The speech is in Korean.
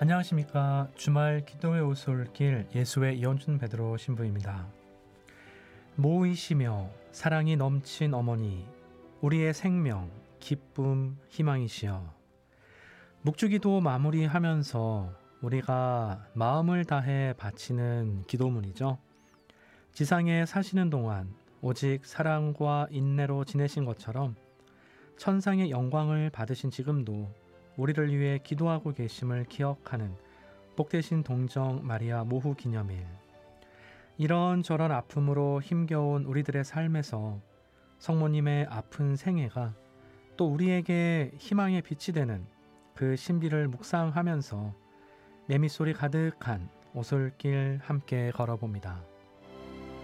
안녕하십니까. 주말 기도회 오솔길 예수의 이원준 베드로 신부입니다. 모이시며 사랑이 넘친 어머니, 우리의 생명, 기쁨, 희망이시여. 묵주기도 마무리하면서 우리가 마음을 다해 바치는 기도문이죠. 지상에 사시는 동안 오직 사랑과 인내로 지내신 것처럼 천상의 영광을 받으신 지금도 우리를 위해 기도하고 계심을 기억하는 복되신 동정 마리아 모후 기념일. 이런저런 아픔으로 힘겨운 우리들의 삶에서 성모님의 아픈 생애가 또 우리에게 희망의 빛이 되는 그 신비를 묵상하면서 매미소리 가득한 오솔길 함께 걸어봅니다.